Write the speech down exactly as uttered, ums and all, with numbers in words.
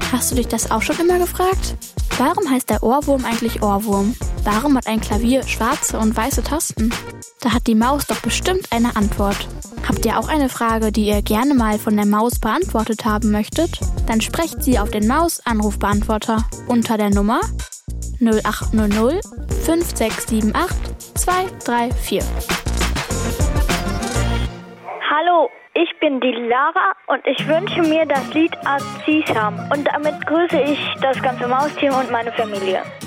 Hast du dich das auch schon immer gefragt? Warum heißt der Ohrwurm eigentlich Ohrwurm? Warum hat ein Klavier schwarze und weiße Tasten? Da hat die Maus doch bestimmt eine Antwort. Habt ihr auch eine Frage, die ihr gerne mal von der Maus beantwortet haben möchtet? Dann sprecht sie auf den Maus-Anrufbeantworter unter der Nummer null acht null null fünf sechs sieben acht zwei drei vier. Hallo, ich bin die Lara und ich wünsche mir das Lied Azizam. Und damit grüße ich das ganze Mausteam und meine Familie.